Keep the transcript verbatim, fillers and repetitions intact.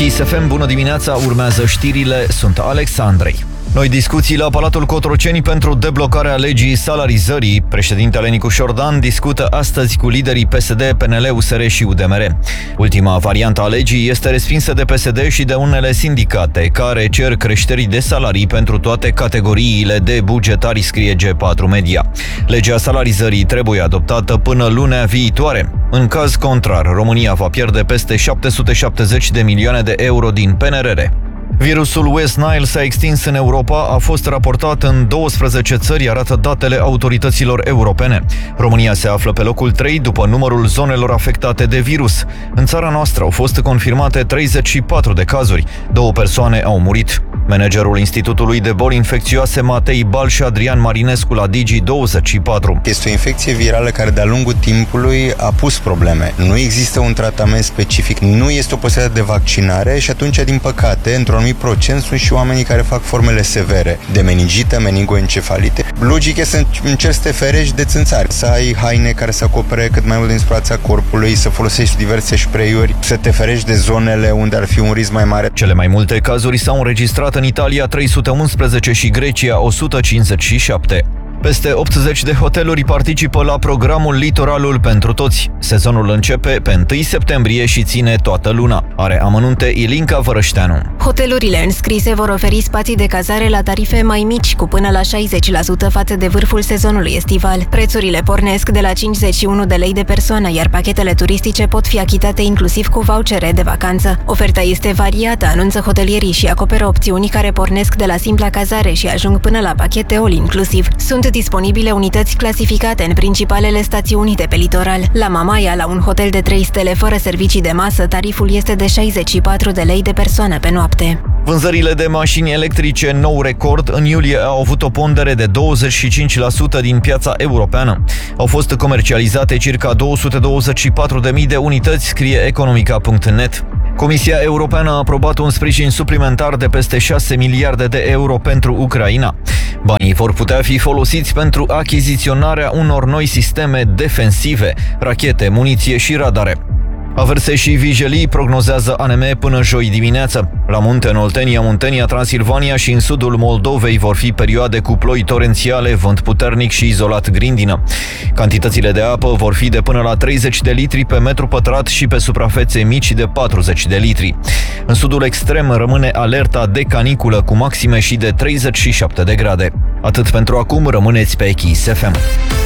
Kiss F M, bună dimineața, urmează știrile, sunt Alexandrei. Noi discuții la Palatul Cotroceni pentru deblocarea legii salarizării. Președintele Nicu Șordan discută astăzi cu liderii P S D, P N L, U S R și U D M R. Ultima variantă a legii este respinsă de P S D și de unele sindicate, care cer creșterii de salarii pentru toate categoriile de bugetari, scrie G patru Media. Legea salarizării trebuie adoptată până lunea viitoare. În caz contrar, România va pierde peste șapte sute șaptezeci de milioane de euro din P N R R. Virusul West Nile s-a extins în Europa, a fost raportat în douăsprezece țări, arată datele autorităților europene. România se află pe locul trei după numărul zonelor afectate de virus. În țara noastră au fost confirmate treizeci și patru de cazuri, două persoane au murit. Managerul Institutului de Boli Infecțioase Matei Bal și Adrian Marinescu la Digi douăzeci și patru. Este o infecție virală care de-a lungul timpului a pus probleme. Nu există un tratament specific, nu este o posibilitate de vaccinare și atunci, din păcate, într-un anumit procent sunt și oamenii care fac formele severe de meningită, meningoencefalite. Logic e să încerci să te ferești de țânțari, să ai haine care să acopere cât mai mult din suprafața corpului, să folosești diverse spray-uri, să te ferești de zonele unde ar fi un risc mai mare. Cele mai multe cazuri s-au înregistrat în Italia trei sute unsprezece și Grecia o sută cincizeci și șapte. Peste optzeci de hoteluri participă la programul Litoralul pentru toți. Sezonul începe pe întâi septembrie și ține toată luna. Are amănunte Ilinca Vărășteanu. Hotelurile înscrise vor oferi spații de cazare la tarife mai mici, cu până la șaizeci la sută față de vârful sezonului estival. Prețurile pornesc de la cincizeci și unu de lei de persoană, iar pachetele turistice pot fi achitate inclusiv cu vouchere de vacanță. Oferta este variată, anunță hotelierii, și acoperă opțiuni care pornesc de la simpla cazare și ajung până la pachete all-inclusiv. Sunt disponibile unități clasificate în principalele stațiuni de pe litoral. La Mamaia, la un hotel de trei stele fără servicii de masă, tariful este de șaizeci și patru de lei de persoană pe noapte. Vânzările de mașini electrice, nou record, în iulie au avut o pondere de douăzeci și cinci la sută din piața europeană. Au fost comercializate circa două sute douăzeci și patru de mii de unități, scrie economica punct net. Comisia Europeană a aprobat un sprijin suplimentar de peste șase miliarde de euro pentru Ucraina. Banii vor putea fi folosiți pentru achiziționarea unor noi sisteme defensive, rachete, muniție și radare. Averse și vijelii, prognozează A N M până joi dimineață. La munte, în Oltenia, Muntenia, Transilvania și în sudul Moldovei vor fi perioade cu ploi torențiale, vânt puternic și izolat grindină. Cantitățile de apă vor fi de până la treizeci de litri pe metru pătrat și pe suprafețe mici de patruzeci de litri. În sudul extrem rămâne alerta de caniculă cu maxime și de treizeci și șapte de grade. Atât pentru acum, rămâneți pe Kiss F M.